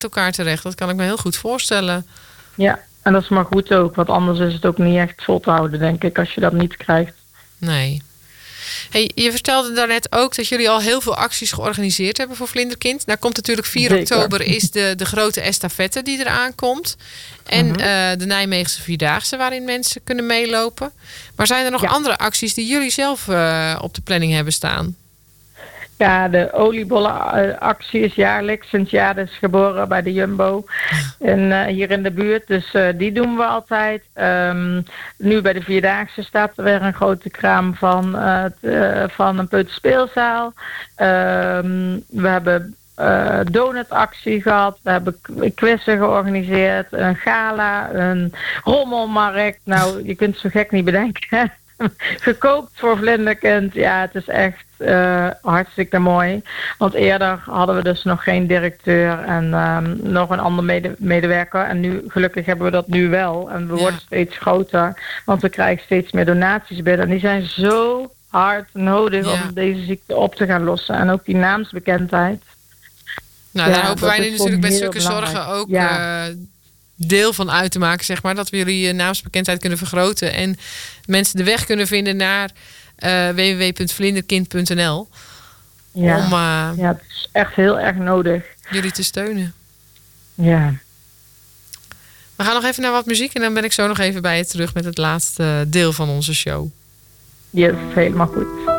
elkaar terecht. Dat kan ik me heel goed voorstellen. Ja, en dat is maar goed ook. Want anders is het ook niet echt vol te houden, denk ik, als je dat niet krijgt. Nee. Hey, je vertelde daarnet ook dat jullie al heel veel acties georganiseerd hebben voor Vlinderkind. Nou komt natuurlijk 4 Zeker. oktober is de grote estafette die eraan komt. En de Nijmeegse Vierdaagse waarin mensen kunnen meelopen. Maar zijn er nog andere acties die jullie zelf op de planning hebben staan? Ja, de oliebollenactie is jaarlijks. Sinds jaar is geboren bij de Jumbo. En hier in de buurt. Dus die doen we altijd. Nu bij de Vierdaagse staat er weer een grote kraam van een peuterspeelzaal. We hebben donutactie gehad. We hebben quizzen georganiseerd. Een gala. Een rommelmarkt. Nou, je kunt het zo gek niet bedenken. Gekookt voor Vlinderkind. Ja, het is echt hartstikke mooi. Want eerder hadden we dus nog geen directeur en nog een ander medewerker. En nu, gelukkig hebben we dat nu wel. En we worden steeds groter. Want we krijgen steeds meer donaties binnen. En die zijn zo hard nodig om deze ziekte op te gaan lossen. En ook die naamsbekendheid. Nou, daar hopen wij nu natuurlijk met zulke zorgen ook deel van uit te maken, zeg maar. Dat we jullie naamsbekendheid kunnen vergroten. En mensen de weg kunnen vinden naar www.vlinderkind.nl. Ja, het is echt heel erg nodig. Jullie te steunen. Ja. We gaan nog even naar wat muziek en dan ben ik zo nog even bij je terug met het laatste deel van onze show. Ja, helemaal goed.